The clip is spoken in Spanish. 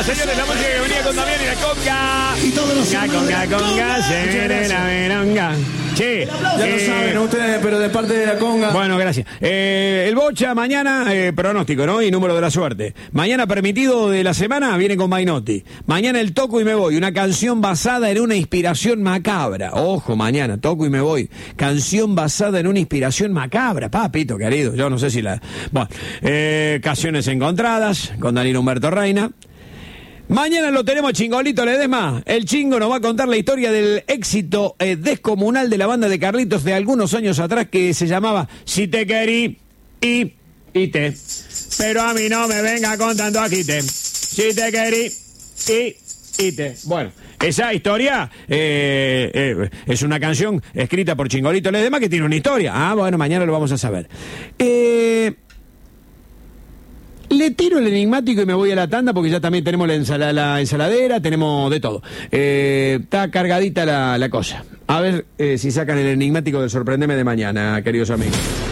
señores, la música que venía con Damián y la conga. Y todos los conga, se viene la veronga. Che, Ya lo saben ustedes, pero de parte de la conga. Bueno, gracias. El Bocha mañana, pronóstico, ¿no? Y número de la suerte. Mañana permitido de la semana viene con Mainotti. Mañana el Toco y me voy, una canción basada en una inspiración macabra. Ojo, mañana, Toco y me voy. Canción basada en una inspiración macabra. Papito querido, yo no sé si la... Bueno, canciones encontradas con Daniel Humberto Reina. Mañana lo tenemos Chingolito Ledesma. El Chingo nos va a contar la historia del éxito descomunal de la banda de Carlitos de algunos años atrás que se llamaba Si te querí y te. Pero a mí no me venga contando aquí te. Si te querí y te. Bueno, esa historia es una canción escrita por Chingolito Ledesma que tiene una historia. Ah, bueno, mañana lo vamos a saber. Le tiro el enigmático y me voy a la tanda porque ya también tenemos la ensaladera, tenemos de todo. Está cargadita la cosa. A ver si sacan el enigmático del Sorprendeme de mañana, queridos amigos.